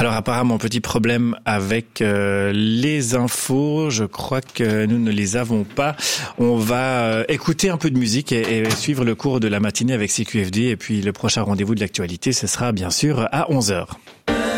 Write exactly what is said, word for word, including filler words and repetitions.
Alors apparemment, petit problème avec euh, les infos. Je crois que nous ne les avons pas. On va euh, écouter un peu de musique et, et suivre le cours de la matinée avec C Q F D. Et puis le prochain rendez-vous de l'actualité, ce sera bien sûr à onze heures.